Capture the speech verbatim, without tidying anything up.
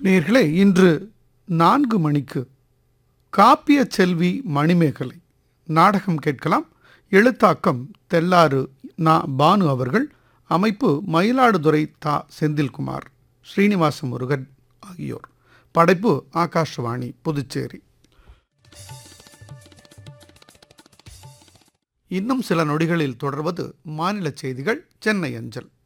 நேயர்களே, இன்று நான்கு மணிக்கு காப்பிய செல்வி மணிமேகலை நாடகம் கேட்கலாம். எழுத்தாக்கம் தெல்லாறு நா பானு அவர்கள். அமைப்பு மயிலாடுதுறை தா செந்தில்குமார், ஸ்ரீனிவாச முருகன் ஆகியோர். படைப்பு ஆகாஷவாணி புதுச்சேரி. இன்னும் சில நொடிகளில் தொடர்வது மாநில செய்திகள், சென்னை அஞ்சல்.